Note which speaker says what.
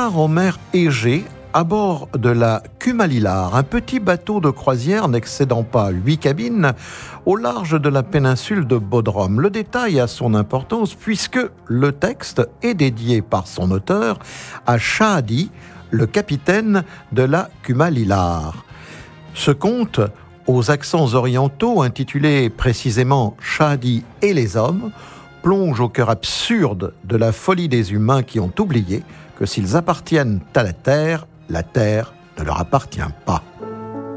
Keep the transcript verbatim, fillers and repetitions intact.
Speaker 1: part en mer Égée, à bord de la Cumalilar, un petit bateau de croisière n'excédant pas huit cabines, au large de la péninsule de Bodrum. Le détail a son importance puisque le texte est dédié par son auteur à Shahadi, le capitaine de la Cumalilar. Ce conte, aux accents orientaux, intitulé précisément Shahadi et les hommes, plonge au cœur absurde de la folie des humains qui ont oublié que s'ils appartiennent à la terre, la terre ne leur appartient pas.